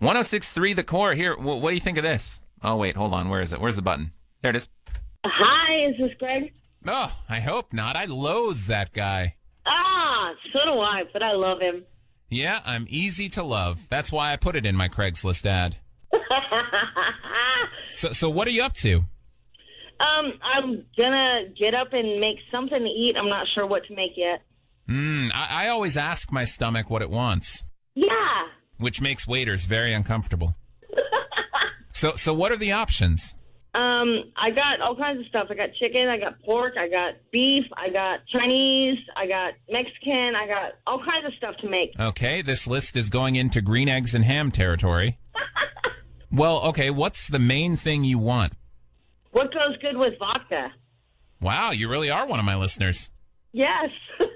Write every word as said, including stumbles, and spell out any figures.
one oh six point three The Core. Here, wh- what do you think of this? Oh, wait, hold on. Where is it? Where's the button? There it is. Hi, is this Greg? Oh, I hope not. I loathe that guy. Ah, so do I, but I love him. Yeah, I'm easy to love. That's why I put it in my Craigslist ad. So, so what are you up to? Um, I'm gonna get up and make something to eat. I'm not sure what to make yet. Mm, I, I always ask my stomach what it wants, Yeah. which makes waiters very uncomfortable. So, so what are the options? Um, I got all kinds of stuff. I got chicken, I got pork, I got beef, I got Chinese, I got Mexican, I got all kinds of stuff to make. Okay, this list is going into green eggs and ham territory. Well, okay, what's the main thing you want? What goes good with vodka? Wow, you really are one of my listeners. Yes.